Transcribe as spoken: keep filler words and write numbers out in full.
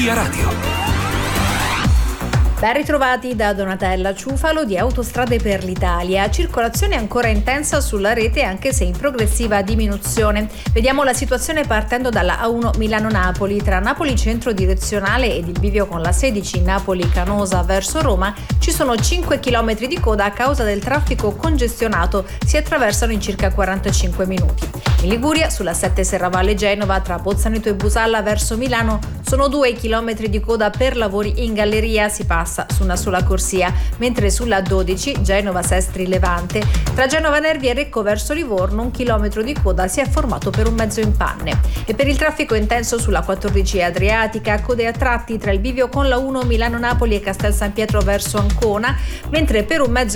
Via Radio. Ben ritrovati da Donatella Ciufalo di Autostrade per l'Italia. Circolazione ancora intensa sulla rete anche se in progressiva diminuzione. Vediamo la situazione partendo dalla A uno Milano-Napoli. Tra Napoli centro direzionale ed il bivio con la sedici Napoli-Canosa verso Roma ci sono cinque chilometri di coda a causa del traffico congestionato. Si attraversano in circa quarantacinque minuti. In Liguria, sulla sette Serravalle Genova, tra Pozzaneto e Busalla verso Milano, sono due chilometri di coda per lavori in galleria. Si passa su una sola corsia, mentre sulla dodici Genova-Sestri Levante, tra Genova Nervi e Recco verso Livorno, un chilometro di coda si è formato per un mezzo in panne. E per il traffico intenso sulla quattordici Adriatica, code a tratti tra il bivio con la uno Milano-Napoli e Castel San Pietro verso Ancona, mentre per un mezzo